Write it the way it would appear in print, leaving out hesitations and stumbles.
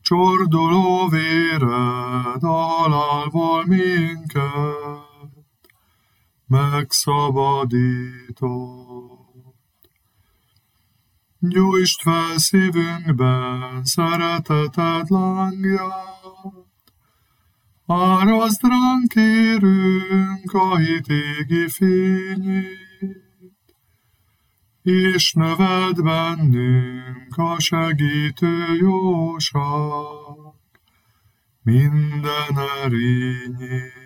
Csorduló véred a halálból minket megszabadított. Gyújtsd fel szívünkben szereteted lángját, áraszd ránk, kérünk, a hit égi fényét, és növeld bennünk a segítő jóság minden erényét.